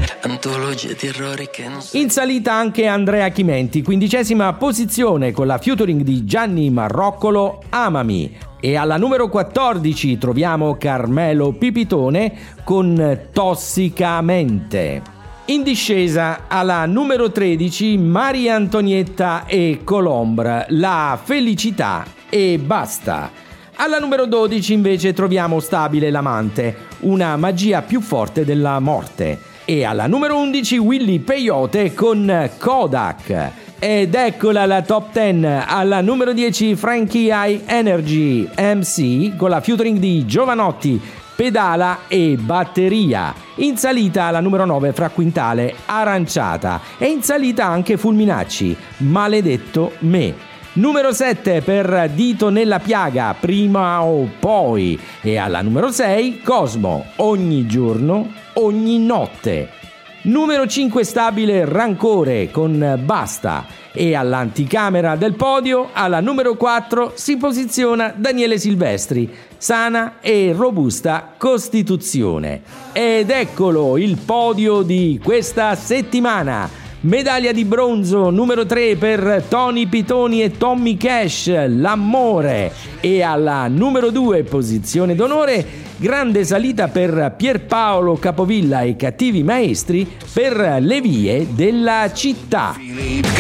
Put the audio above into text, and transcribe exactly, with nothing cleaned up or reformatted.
antologia di errori che non so. In salita anche Andrea Chimenti, quindicesima posizione con la featuring di Gianni Marroccolo, Amami. E alla numero quattordici troviamo Carmelo Pipitone con Tossicamente. In discesa alla numero tredici Maria Antonietta e Colombra, La felicità e basta. Alla numero dodici invece troviamo Stabile l'amante, Una magia più forte della morte. E alla numero undici Willy Peyote con Kodak. Ed eccola la top dieci. Alla numero dieci Frankie High Energy M C con la featuring di Giovanotti, Pedala e Batteria. In salita alla numero nove Fra Quintale, Aranciata. E in salita anche Fulminacci, Maledetto me. Numero sette per Dito nella piaga, Prima o poi. E alla numero sei Cosmo, Ogni giorno, ogni notte. Numero cinque stabile Rancore con Basta. E all'anticamera del podio alla numero quattro si posiziona Daniele Silvestri, Sana e robusta Costituzione. Ed eccolo il podio di questa settimana. Medaglia di bronzo numero tre per Tony Pitoni e Tommy Cash, L'amore. E alla numero due posizione d'onore, grande salita per Pierpaolo Capovilla e Cattivi maestri per Le vie della città.